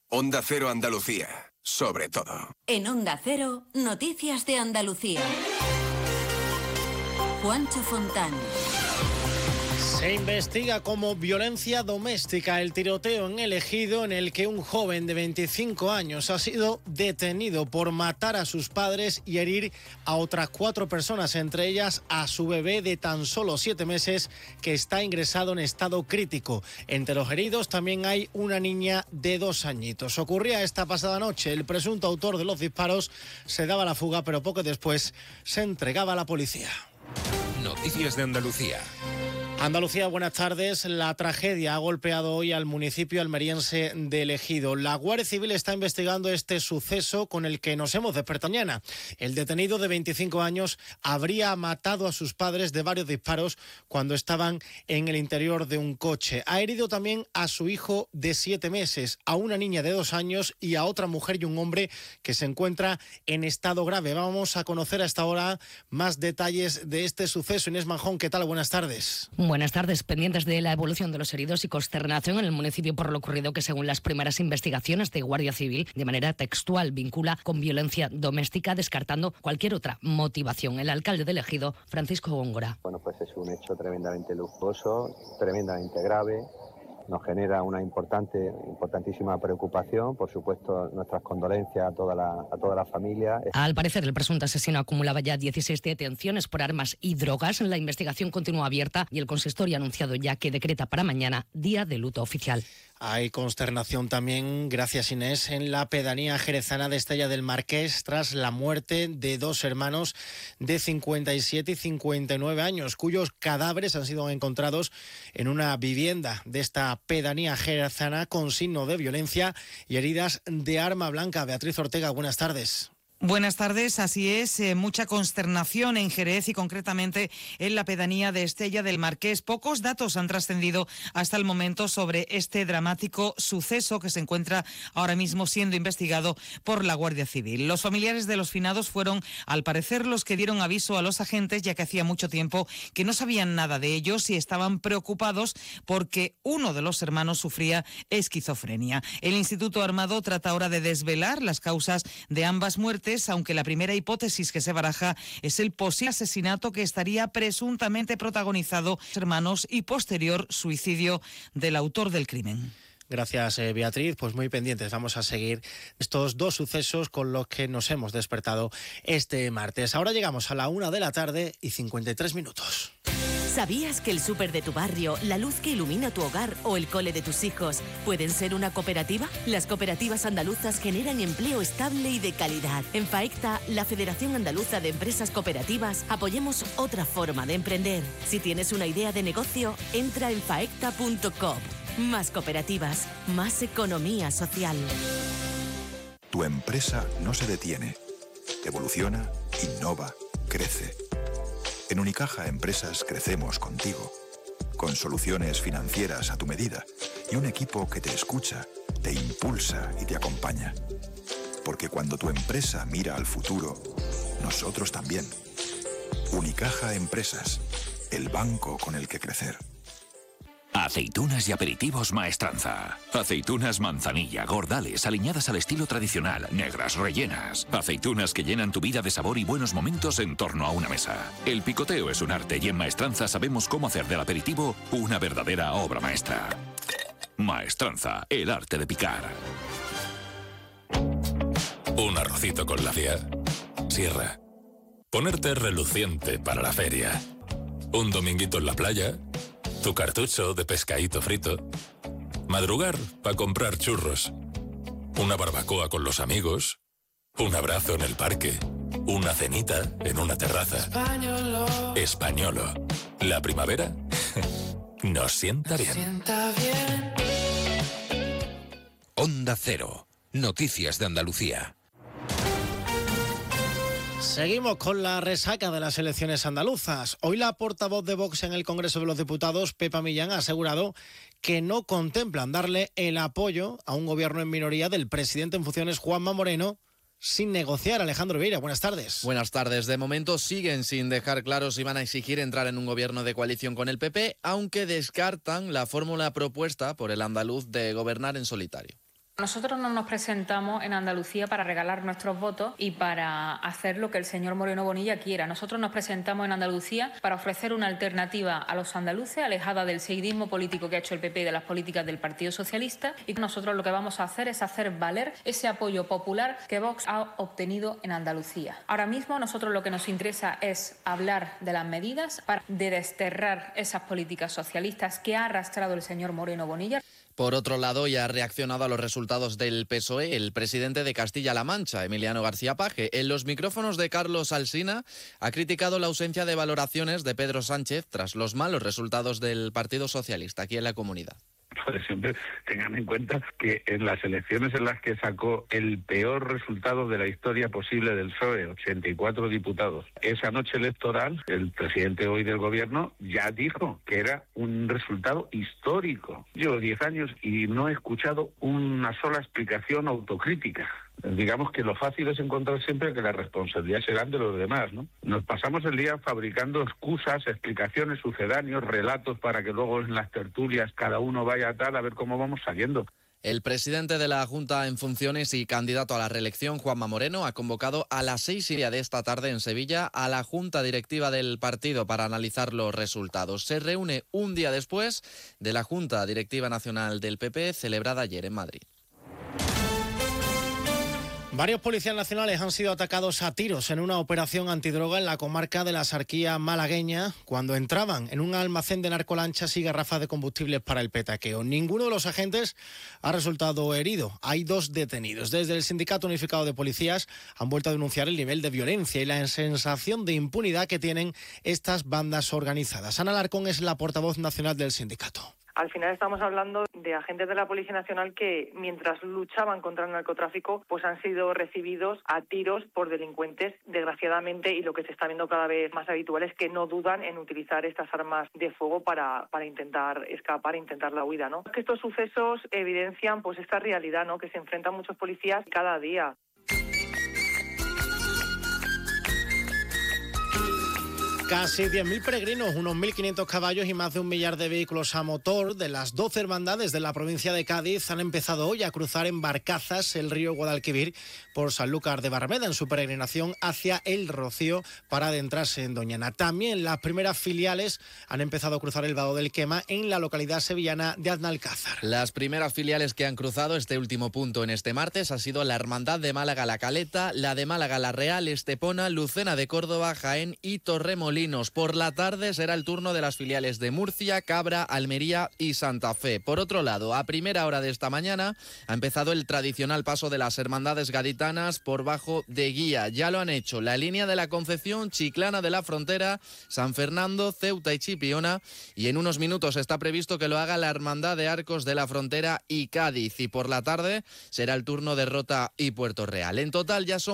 Onda Cero Andalucía, sobre todo. En Onda Cero, noticias de Andalucía. Juancho Fontán. Se investiga como violencia doméstica el tiroteo en El Ejido, en el que un joven de 25 años ha sido detenido por matar a sus padres y herir a otras 4 personas, entre ellas a su bebé de tan solo 7 meses, que está ingresado en estado crítico. Entre los heridos también hay una niña de 2 añitos. Ocurría esta pasada noche. El presunto autor de los disparos se daba la fuga, pero poco después se entregaba a la policía. Noticias de Andalucía. Andalucía, buenas tardes. La tragedia ha golpeado hoy al municipio almeriense de El Ejido. La Guardia Civil está investigando este suceso con el que nos hemos despertado mañana. El detenido de 25 años habría matado a sus padres de varios disparos cuando estaban en el interior de un coche. Ha herido también a su hijo de 7 meses, a una niña de 2 años y a otra mujer y un hombre que se encuentra en estado grave. Vamos a conocer a esta hora más detalles de este suceso. Inés Manjón, ¿qué tal? Buenas tardes. Buenas tardes. Pendientes de la evolución de los heridos y consternación en el municipio por lo ocurrido, que según las primeras investigaciones de Guardia Civil, de manera textual vincula con violencia doméstica, descartando cualquier otra motivación. El alcalde del Ejido, Francisco Góngora. Bueno, pues es un hecho tremendamente luctuoso, tremendamente grave. Nos genera una importantísima preocupación. Por supuesto, nuestras condolencias a toda la familia. Al parecer, el presunto asesino acumulaba ya 16 detenciones por armas y drogas. La investigación continúa abierta y el consistorio ha anunciado ya que decreta para mañana día de luto oficial. Hay consternación también, gracias Inés, en la pedanía jerezana de Estella del Marqués tras la muerte de 2 hermanos de 57 y 59 años, cuyos cadáveres han sido encontrados en una vivienda de esta pedanía jerezana con signo de violencia y heridas de arma blanca. Beatriz Ortega, buenas tardes. Buenas tardes, así es, mucha consternación en Jerez y concretamente en la pedanía de Estella del Marqués. Pocos datos han trascendido hasta el momento sobre este dramático suceso que se encuentra ahora mismo siendo investigado por la Guardia Civil. Los familiares de los finados fueron, al parecer, los que dieron aviso a los agentes, ya que hacía mucho tiempo que no sabían nada de ellos y estaban preocupados porque uno de los hermanos sufría esquizofrenia. El Instituto Armado trata ahora de desvelar las causas de ambas muertes, aunque la primera hipótesis que se baraja es el posible asesinato que estaría presuntamente protagonizado por hermanos y posterior suicidio del autor del crimen. Gracias, Beatriz. Pues muy pendientes. Vamos a seguir estos 2 sucesos con los que nos hemos despertado este martes. Ahora llegamos a la 1:53 PM. ¿Sabías que el súper de tu barrio, la luz que ilumina tu hogar o el cole de tus hijos pueden ser una cooperativa? Las cooperativas andaluzas generan empleo estable y de calidad. En FAECTA, la Federación Andaluza de Empresas Cooperativas, apoyamos otra forma de emprender. Si tienes una idea de negocio, entra en faecta.com. Más cooperativas, más economía social. Tu empresa no se detiene. Evoluciona, innova, crece. En Unicaja Empresas crecemos contigo, con soluciones financieras a tu medida y un equipo que te escucha, te impulsa y te acompaña. Porque cuando tu empresa mira al futuro, nosotros también. Unicaja Empresas, el banco con el que crecer. Aceitunas y aperitivos Maestranza. Aceitunas manzanilla, gordales, aliñadas al estilo tradicional, negras, rellenas. Aceitunas que llenan tu vida de sabor y buenos momentos en torno a una mesa. El picoteo es un arte y en Maestranza sabemos cómo hacer del aperitivo una verdadera obra maestra. Maestranza, el arte de picar. Un arrocito con la vía. Sierra. Ponerte reluciente para la feria. Un dominguito en la playa. Tu cartucho de pescadito frito. Madrugar para comprar churros. Una barbacoa con los amigos. Un abrazo en el parque. Una cenita en una terraza. Españolo. La primavera nos sienta bien. Onda Cero. Noticias de Andalucía. Seguimos con la resaca de las elecciones andaluzas. Hoy la portavoz de Vox en el Congreso de los Diputados, Pepa Millán, ha asegurado que no contemplan darle el apoyo a un gobierno en minoría del presidente en funciones, Juanma Moreno, sin negociar. Alejandro Vieira, buenas tardes. Buenas tardes. De momento siguen sin dejar claro si van a exigir entrar en un gobierno de coalición con el PP, aunque descartan la fórmula propuesta por el andaluz de gobernar en solitario. Nosotros no nos presentamos en Andalucía para regalar nuestros votos y para hacer lo que el señor Moreno Bonilla quiera. Nosotros nos presentamos en Andalucía para ofrecer una alternativa a los andaluces, alejada del seguidismo político que ha hecho el PP y de las políticas del Partido Socialista. Y nosotros lo que vamos a hacer es hacer valer ese apoyo popular que Vox ha obtenido en Andalucía. Ahora mismo nosotros lo que nos interesa es hablar de las medidas para desterrar esas políticas socialistas que ha arrastrado el señor Moreno Bonilla. Por otro lado, ya ha reaccionado a los resultados del PSOE el presidente de Castilla-La Mancha, Emiliano García Paje. En los micrófonos de Carlos Alsina ha criticado la ausencia de valoraciones de Pedro Sánchez tras los malos resultados del Partido Socialista aquí en la comunidad. Siempre tengan en cuenta que en las elecciones en las que sacó el peor resultado de la historia posible del PSOE, 84 diputados, esa noche electoral, el presidente hoy del gobierno ya dijo que era un resultado histórico. Llevo 10 años y no he escuchado una sola explicación autocrítica. Digamos que lo fácil es encontrar siempre que la responsabilidad será de los demás, ¿no? Nos pasamos el día fabricando excusas, explicaciones, sucedáneos, relatos para que luego en las tertulias cada uno vaya a ver cómo vamos saliendo. El presidente de la Junta en funciones y candidato a la reelección, Juanma Moreno, ha convocado a las 6:30 de esta tarde en Sevilla a la Junta Directiva del partido para analizar los resultados. Se reúne un día después de la Junta Directiva Nacional del PP celebrada ayer en Madrid. Varios policías nacionales han sido atacados a tiros en una operación antidroga en la comarca de la Sarquía malagueña cuando entraban en un almacén de narcolanchas y garrafas de combustibles para el petaqueo. Ninguno de los agentes ha resultado herido. Hay 2 detenidos. Desde el Sindicato Unificado de Policías han vuelto a denunciar el nivel de violencia y la sensación de impunidad que tienen estas bandas organizadas. Ana Alarcón es la portavoz nacional del sindicato. Al final estamos hablando de agentes de la Policía Nacional que, mientras luchaban contra el narcotráfico, pues han sido recibidos a tiros por delincuentes, desgraciadamente, y lo que se está viendo cada vez más habitual es que no dudan en utilizar estas armas de fuego para intentar escapar, intentar la huida, ¿no? Que estos sucesos evidencian pues esta realidad, ¿no? Que se enfrentan muchos policías cada día. Casi 10.000 peregrinos, unos 1.500 caballos y más de 1 millar de vehículos a motor de las 12 hermandades de la provincia de Cádiz han empezado hoy a cruzar en barcazas el río Guadalquivir por Sanlúcar de Barrameda en su peregrinación hacia el Rocío para adentrarse en Doñana. También las primeras filiales han empezado a cruzar el Vado del Quema en la localidad sevillana de Aznalcázar. Las primeras filiales que han cruzado este último punto en este martes ha sido la Hermandad de Málaga La Caleta, la de Málaga La Real, Estepona, Lucena de Córdoba, Jaén y Torremolinos. Por la tarde será el turno de las filiales de Murcia, Cabra, Almería y Santa Fe. Por otro lado, a primera hora de esta mañana ha empezado el tradicional paso de las hermandades gaditanas por Bajo de Guía. Ya lo han hecho la línea de la Concepción, Chiclana de la Frontera, San Fernando, Ceuta y Chipiona, y en unos minutos está previsto que lo haga la Hermandad de Arcos de la Frontera y Cádiz. Y por la tarde será el turno de Rota y Puerto Real. En total ya son